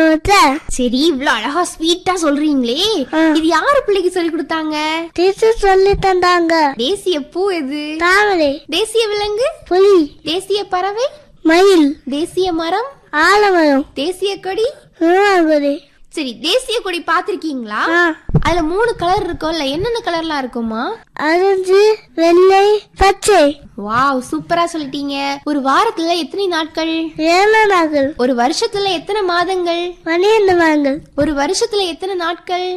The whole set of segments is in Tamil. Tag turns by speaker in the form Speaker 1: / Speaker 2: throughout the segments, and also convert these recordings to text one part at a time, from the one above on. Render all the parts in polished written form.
Speaker 1: சரி, இவ்வளவு அழகா ஸ்வீட்டா சொல்றீங்களே, இது யாரு பிள்ளைக்கு சொல்லி கொடுத்தாங்க?
Speaker 2: டீச்சர் சொல்லி தந்தாங்க.
Speaker 1: தேசிய பூ எது?
Speaker 2: தாமரை.
Speaker 1: தேசிய விலங்கு?
Speaker 2: புலி.
Speaker 1: தேசிய பறவை?
Speaker 2: மயில்.
Speaker 1: தேசிய மரம்?
Speaker 2: ஆலமரம்.
Speaker 1: தேசிய கொடி?
Speaker 2: நூறாங்குடி.
Speaker 1: சரி, தேசிய கொடி பாத்திருக்கீங்களா? அதுல 3 கலர் இருக்கும்ல, என்னென்ன கலர்லாம் இருக்குமா?
Speaker 2: ஆரஞ்சு, வெள்ளை, பச்சை.
Speaker 1: வாவ், சூப்பரா சொல்லிட்டீங்க. ஒரு வாரத்துல எத்தனை நாட்கள்?
Speaker 2: 7 நாட்கள்.
Speaker 1: ஒரு வருஷத்துல எத்தனை மாதங்கள்?
Speaker 2: 12 மாதங்கள்.
Speaker 1: ஒரு வருஷத்துல எத்தனை நாட்கள்?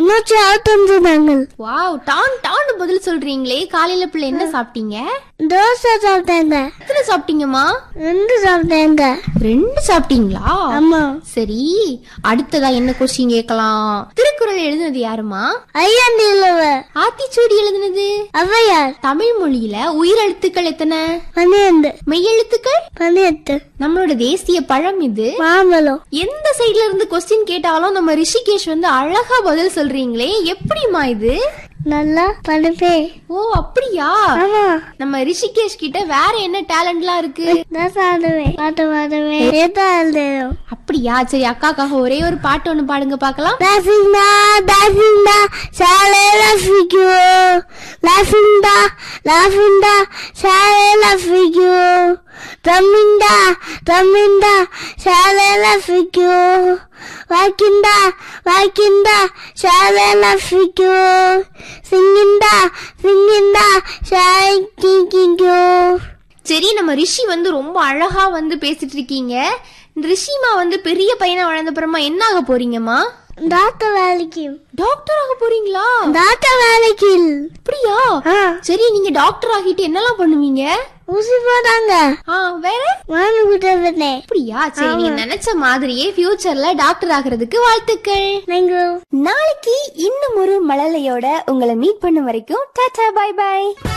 Speaker 2: 365 நாட்கள்.
Speaker 1: வாவ், டான் டான் பதில் சொல்றீங்களே. காலையில பிள்ளை என்ன சாப்பிட்டீங்க?
Speaker 2: தோசை சாப்பிட்டாங்க.
Speaker 1: எத்தனை சாப்பிட்டீங்கம்மா?
Speaker 2: 2 சாப்பிட்டாங்க.
Speaker 1: 2 சாப்பிட்டீங்களா?
Speaker 2: ஆமா.
Speaker 1: சரி, அடுத்ததா என்ன கொஸ்டின் கேட்கலாம்? திருக்குறள் எழுதுனது யாருமா?
Speaker 2: ஐயந்திலவர்.
Speaker 1: ஆத்திச்சூடி எழுதுனது?
Speaker 2: ஔவையார்.
Speaker 1: தமிழ் மொழியில உயிரெழுத்துக்கள் எத்தனை?
Speaker 2: 12.
Speaker 1: மெய்யெழுத்துக்கள்?
Speaker 2: 18.
Speaker 1: நம்மளோட தேசிய பழம் இது?
Speaker 2: மாம்பழம்.
Speaker 1: எந்த சைட்ல இருந்து கொஸ்டின் கேட்டாலும் நம்ம ரிஷிகேஷ் வந்து அழகா பதில் சொல்றீங்களே, எப்படிமா இது?
Speaker 2: நல்லா படிப்பே.
Speaker 1: ஓ, அப்படியா?
Speaker 2: ஆமா.
Speaker 1: நம்ம ரிஷிகேஷ் கிட்ட வேற என்ன டேலண்ட்லாம் இருக்கு?
Speaker 2: பாட்டு பாடுவேன்.
Speaker 1: அப்படியா? சரி, அக்காக்காக ஒரே ஒரு பாட்டு ஒண்ணு பாடுங்க பாக்கலாம்.
Speaker 2: Laughing da, shale lafiku. Laughing da, shale lafiku. Drumming da, shale lafiku. Walking da, shale lafiku. Singing da, shale kikiku.
Speaker 1: சரி, நம்ம ரிஷி வந்து ரொம்ப அழகா வந்து பேசிட்டு இருக்கீங்க. ரிஷிமா வந்து பெரிய பையனா வளர்ந்தப்புறமா என்ன ஆக போறீங்கம்மா?
Speaker 2: டாக்டர் வேலைக்கு.
Speaker 1: டாக்டர் ஆக போறீங்களா?
Speaker 2: டாக்டர் வேலைக்கு.
Speaker 1: அப்படியா? சரி, நீங்க டாக்டர் ஆகிட்டு என்னெல்லாம் பண்ணுவீங்க?
Speaker 2: ஊசி போடாங்க.
Speaker 1: வேற?
Speaker 2: மாமி கிட்ட போனேன்.
Speaker 1: அப்படியா? சரி, நீங்க நினைச்ச மாதிரியே ஃபியூச்சர்ல டாக்டர் ஆகிறதுக்கு வாழ்த்துக்கள்.
Speaker 2: தேங்க்யூ.
Speaker 1: நாளைக்கு இன்னும் ஒரு மழலையோட உங்களை மீட் பண்ண வரைக்கும் டாடா, பை பை.